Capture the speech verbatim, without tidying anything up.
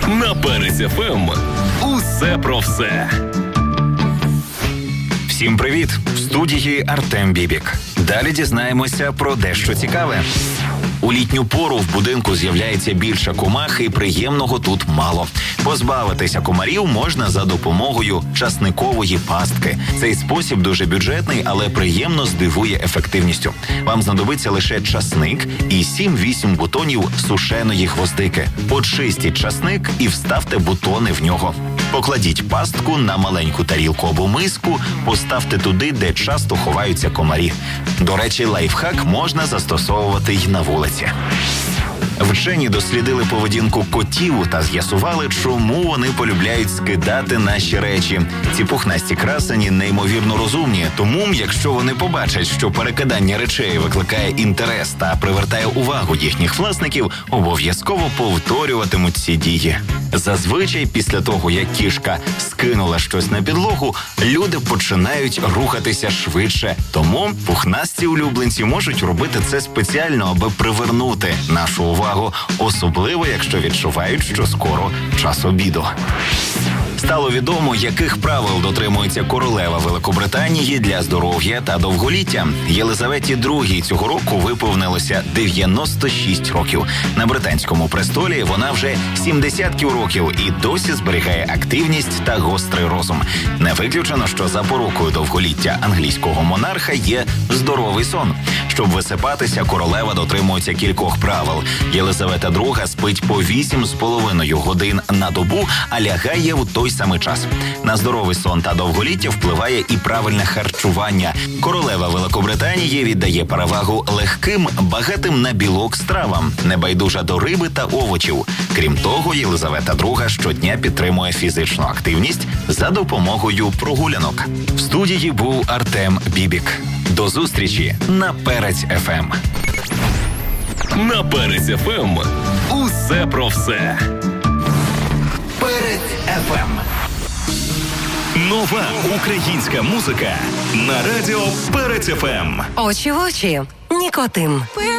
На Перець еф ем усе про все. Всім привіт! В студії Артем Бібік. Далі дізнаємося про дещо цікаве. У літню пору в будинку з'являється більше комах і приємного тут мало. Позбавитися комарів можна за допомогою часникової пастки. Цей спосіб дуже бюджетний, але приємно здивує ефективністю. Вам знадобиться лише часник і сім-вісім бутонів сушеної гвоздики. Очистіть часник і вставте бутони в нього. Покладіть пастку на маленьку тарілку або миску, поставте туди, де часто ховаються комарі. До речі, лайфхак можна застосовувати й на вулиці. Вчені дослідили поведінку котів та з'ясували, чому вони полюбляють скидати наші речі. Ці пухнасті красені неймовірно розумні, тому якщо вони побачать, що перекидання речей викликає інтерес та привертає увагу їхніх власників, обов'язково повторюватимуть ці дії. Зазвичай після того, як кішка скинула щось на підлогу, люди починають рухатися швидше. Тому пухнасті улюбленці можуть робити це спеціально, аби привернути нашу увагу, особливо якщо відчувають, що скоро час обіду. Стало відомо, яких правил дотримується королева Великобританії для здоров'я та довголіття. Єлизаветі другій цього року виповнилося дев'яносто шість років. На британському престолі вона вже сімдесят років і досі зберігає активність та гострий розум. Не виключено, що запорукою довголіття англійського монарха є здоровий сон. Щоб висипатися, королева дотримується кількох правил. Єлизавета друга спить по вісім з половиною годин на добу, а лягає в той самий час. На здоровий сон та довголіття впливає і правильне харчування. Королева Великобританії віддає перевагу легким, багатим на білок стравам, небайдужа до риби та овочів. Крім того, Єлизавета друга щодня підтримує фізичну активність за допомогою прогулянок. В студії був Артем Бібік. До зустрічі на Перець еф ем. На Перець еф ем усе про все. Перець еф ем. Нова українська музика на радіо Перець еф ем. Очі в очі. Нікотин.